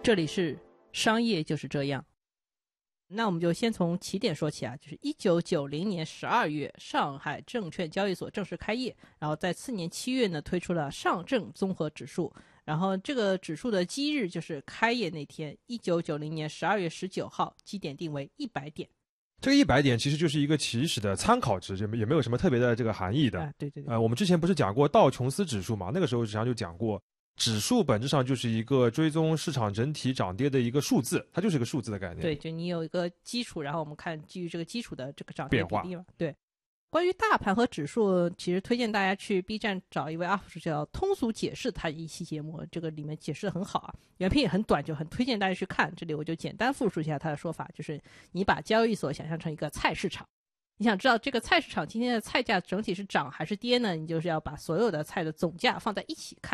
这里是商业就是这样。那我们就先从起点说起啊，就是1990年12月，上海证券交易所正式开业，然后在次年7月呢推出了上证综合指数，然后这个指数的基日就是开业那天，1990年12月19号，基点定为100点。 这个100点其实就是一个起始的参考值，也没有什么特别的这个含义的。 对对对。 我们之前不是讲过道琼斯指数嘛？那个时候实际上就讲过，指数本质上就是一个追踪市场整体涨跌的一个数字，它就是一个数字的概念。 对，就你有一个基础，然后我们看基于这个基础的这个涨跌比例嘛。对。关于大盘和指数，其实推荐大家去 B 站找一位 UP 主叫通俗解释，他一期节目，这个里面解释的很好啊，原片也很短，就很推荐大家去看。这里我就简单复述一下他的说法，就是你把交易所想象成一个菜市场，你想知道这个菜市场今天的菜价整体是涨还是跌呢？你就是要把所有的菜的总价放在一起看。